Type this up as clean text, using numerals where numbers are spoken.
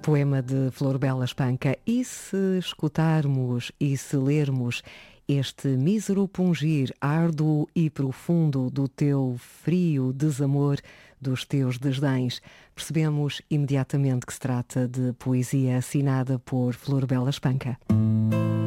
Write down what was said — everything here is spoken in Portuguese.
Poema de Flor Bela Espanca. E se escutarmos e se lermos este mísero pungir árduo e profundo do teu frio desamor, dos teus desdéns, percebemos imediatamente que se trata de poesia assinada por Flor Bela Espanca.